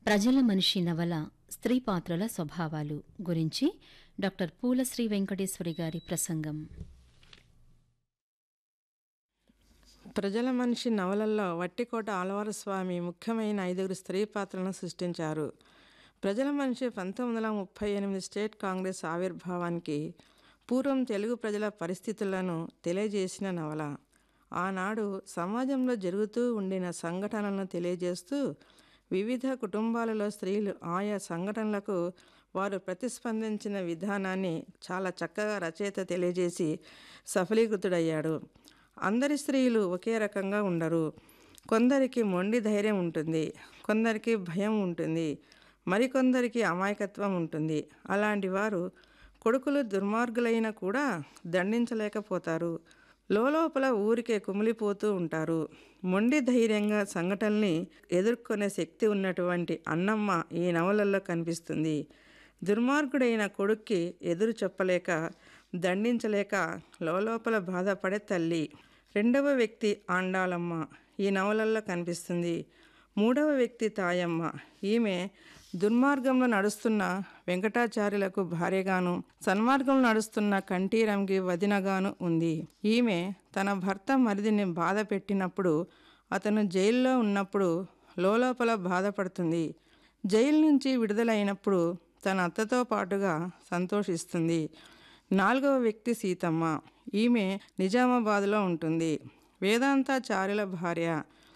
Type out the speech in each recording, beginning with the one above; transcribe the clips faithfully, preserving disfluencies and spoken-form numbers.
ప్రజల మనిషి నవల స్త్రీ పాత్రల స్వభావాలు గురించి డాక్టర్ పూల శ్రీ వెంకటేశ్వరి గారి ప్రసంగం. ప్రజల మనిషి నవలల్లో వట్టికోట ఆళ్వార్స్వామి ముఖ్యమైన ఐదుగురు స్త్రీ పాత్రలను సృష్టించారు. ప్రజల మనిషి పంతొమ్మిది వందల ముప్పై ఎనిమిది స్టేట్ కాంగ్రెస్ ఆవిర్భావానికి పూర్వం తెలుగు ప్రజల పరిస్థితులను తెలియజేసిన నవల. ఆనాడు సమాజంలో జరుగుతూ ఉండిన సంఘటనలను తెలియజేస్తూ వివిధ కుటుంబాలలో స్త్రీలు ఆయా సంఘటనలకు వారు ప్రతిస్పందించిన విధానాన్ని చాలా చక్కగా రచయిత తెలియజేసి సఫలీకృతుడయ్యాడు. అందరి స్త్రీలు ఒకే రకంగా ఉండరు. కొందరికి మొండి ధైర్యం ఉంటుంది, కొందరికి భయం ఉంటుంది, మరికొందరికి అమాయకత్వం ఉంటుంది. అలాంటి వారు కొడుకులు దుర్మార్గులైనా కూడా దండించలేకపోతారు. లోపల ఊరికే కుమిలిపోతూ ఉంటారు. మొండి ధైర్యంగా సంఘటనల్ని ఎదుర్కొనే శక్తి ఉన్నటువంటి అన్నమ్మ ఈ నవలల్లో కనిపిస్తుంది. దుర్మార్గుడైన కొడుక్కి ఎదురు చెప్పలేక దండించలేక లోపల బాధపడే తల్లి. రెండవ వ్యక్తి ఆండాళమ్మ ఈ నవలల్లో కనిపిస్తుంది. మూడవ వ్యక్తి తాయమ్మ. ఈమె దుర్మార్గంలో నడుస్తున్న వెంకటాచార్యులకు భార్యగాను, సన్మార్గంలో నడుస్తున్న కంఠీరంకి వదినగాను ఉంది. ఈమె తన భర్త మరిదిని బాధ పెట్టినప్పుడు అతను జైల్లో ఉన్నప్పుడు లోపల బాధపడుతుంది. జైలు నుంచి విడుదలైనప్పుడు తన అత్తతో పాటుగా సంతోషిస్తుంది. నాలుగవ వ్యక్తి సీతమ్మ. ఈమె నిజామాబాద్లో ఉంటుంది. వేదాంతాచార్యుల భార్య.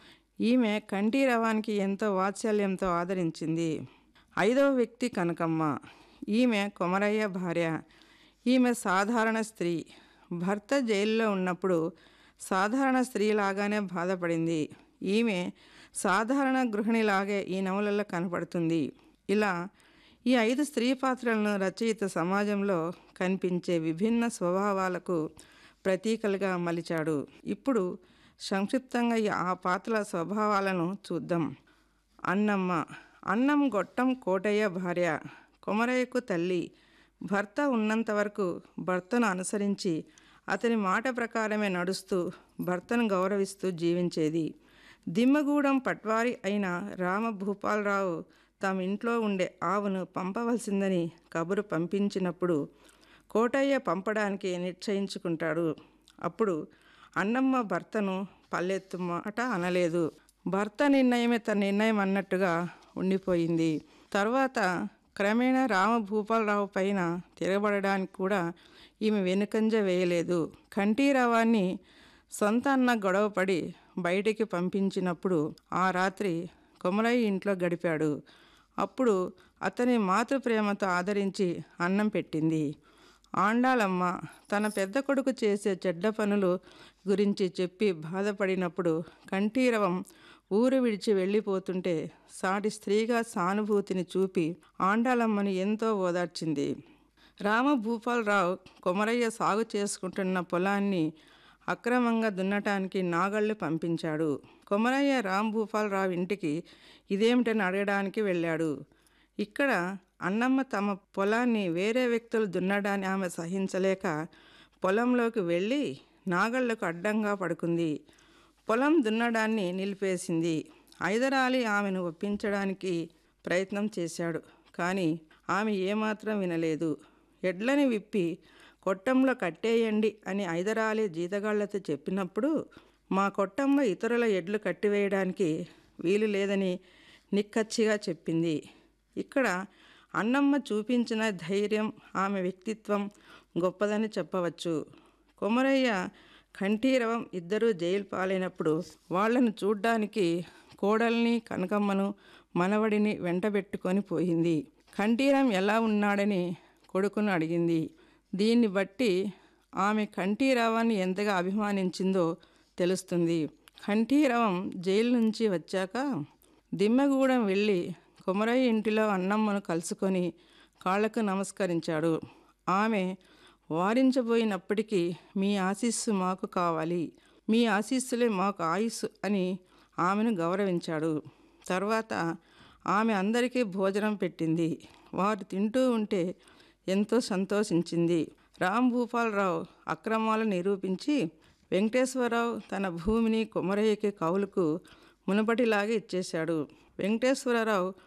ఈమె కంఠీరవానికి ఎంతో వాత్సల్యంతో ఆదరించింది. ఐదవ వ్యక్తి కనకమ్మ. ఈమె కొమరయ్య భార్య. ఈమె సాధారణ స్త్రీ. భర్త జైల్లో ఉన్నప్పుడు సాధారణ స్త్రీలాగానే బాధపడింది. ఈమె సాధారణ గృహిణిలాగే ఈ నవలలో కనపడుతుంది. ఇలా ఈ ఐదు స్త్రీ పాత్రలను రచయిత సమాజంలో కనిపించే విభిన్న స్వభావాలకు ప్రతీకలుగా మలిచాడు. ఇప్పుడు సంక్షిప్తంగా ఆ పాత్రల స్వభావాలను చూద్దాం. అన్నమ్మ. అన్నం గొట్టం కోటయ్య భార్య, కొమరయ్యకు తల్లి. భర్త ఉన్నంత వరకు భర్తను అనుసరించి అతని మాట ప్రకారమే నడుస్తూ భర్తను గౌరవిస్తూ జీవించేది. దిమ్మగూడెం పట్వారి అయిన రామభూపాలరావు తమ ఇంట్లో ఉండే ఆవును పంపవలసిందని కబురు పంపించినప్పుడు కోటయ్య పంపడానికి నిశ్చయించుకుంటాడు. అప్పుడు అన్నమ్మ భర్తను పల్లెత్తు మాట అనలేదు. భర్త నిర్ణయమే తన నిర్ణయం అన్నట్టుగా ఉండిపోయింది. తర్వాత క్రమేణా రామభూపాలరావు పైన తిరగబడడానికి కూడా ఈమె వెనుకంజ వేయలేదు. కంఠీరవాన్ని సొంత అన్న గొడవపడి బయటికి పంపించినప్పుడు ఆ రాత్రి కొమరయ్య ఇంట్లో గడిపాడు. అప్పుడు అతని మాతృప్రేమతో ఆదరించి అన్నం పెట్టింది. ఆండాళమ్మ తన పెద్ద కొడుకు చేసే చెడ్డ పనులు గురించి చెప్పి బాధపడినప్పుడు కంఠీరవం ఊరు విడిచి వెళ్ళిపోతుంటే సాటి స్త్రీగా సానుభూతిని చూపి ఆండాళమ్మని ఎంతో ఓదార్చింది. రామభూపాలరావు కొమరయ్య సాగు చేసుకుంటున్న పొలాన్ని అక్రమంగా దున్నటానికి నాగళ్ళు పంపించాడు. కొమరయ్య రామభూపాలరావు ఇంటికి ఇదేమిటని అడగడానికి వెళ్ళాడు. ఇక్కడ అన్నమ్మ తమ పొలాన్ని వేరే వ్యక్తులు దున్నడాన్ని ఆమె సహించలేక పొలంలోకి వెళ్ళి నాగళ్లకు అడ్డంగా పడుకుంది. పొలం దున్నడాన్ని నిలిపేసింది. ఐదరాలి ఆమెను ఒప్పించడానికి ప్రయత్నం చేశాడు. కానీ ఆమె ఏమాత్రం వినలేదు. ఎడ్లని విప్పి కొట్టంలో కట్టేయండి అని ఐదరాలి జీతగాళ్లతో చెప్పినప్పుడు మా కొట్టంలో ఇతరుల ఎడ్లు కట్టివేయడానికి వీలు లేదని నిక్కచ్చిగా చెప్పింది. ఇక్కడ అన్నమ్మ చూపించిన ధైర్యం, ఆమె వ్యక్తిత్వం గొప్పదని చెప్పవచ్చు. కొమరయ్య కంఠీరవం ఇద్దరూ జైలు పాలైనప్పుడు వాళ్లను చూడ్డానికి కోడల్ని కనకమ్మను మనవడిని వెంటబెట్టుకొని పోయింది. కంఠీరం ఎలా ఉన్నాడని కొడుకును అడిగింది. దీన్ని బట్టి ఆమె కంఠీరవాన్ని ఎంతగా అభిమానించిందో తెలుస్తుంది. కంఠీరవం జైలు నుంచి వచ్చాక దిమ్మగూడెం వెళ్ళి కొమరయ్య ఇంటిలో అన్నమ్మను కలుసుకొని కాళ్లకు నమస్కరించాడు. ఆమె వారించబోయినప్పటికీ మీ ఆశీస్సు మాకు కావాలి, మీ ఆశీస్సులే మాకు ఆయుస్సు అని ఆమెను గౌరవించాడు. తర్వాత ఆమె అందరికీ భోజనం పెట్టింది. వారు తింటూ ఉంటే ఎంతో సంతోషించింది. రామభూపాలరావు అక్రమాలు నిరూపించి వెంకటేశ్వరరావు తన భూమిని కొమరయ్యకి కౌలుకు మునుపటిలాగే ఇచ్చేశాడు. వెంకటేశ్వరరావు